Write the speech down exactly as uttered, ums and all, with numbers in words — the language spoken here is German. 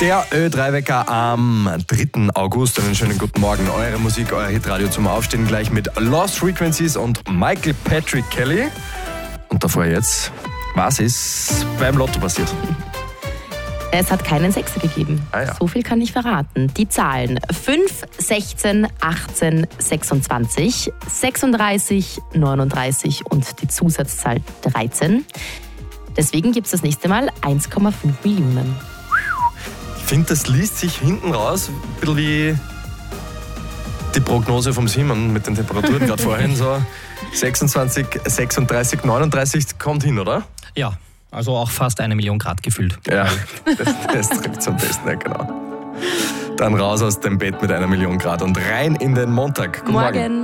Der Ö drei Wecker am dritten August. Einen schönen guten Morgen. Eure Musik, euer Hitradio zum Aufstehen gleich mit Lost Frequencies und Michael Patrick Kelly. Und davor jetzt, was ist beim Lotto passiert? Es hat keinen Sechser gegeben. Ah ja. So viel kann ich verraten. Die Zahlen fünf, sechzehn, achtzehn, sechsundzwanzig, sechsunddreißig, neununddreißig und die Zusatzzahl dreizehn. Deswegen gibt es das nächste Mal eins Komma fünf Millionen. Ich finde, das liest sich hinten raus ein bisschen wie die Prognose vom Simon mit den Temperaturen gerade vorhin. So sechsundzwanzig, sechsunddreißig, neununddreißig kommt hin, oder? Ja, also auch fast eine Million Grad gefühlt. Ja, das, das trifft zum Besten, ja genau. Dann raus aus dem Bett mit einer Million Grad und rein in den Montag. Guten Morgen. Morgen.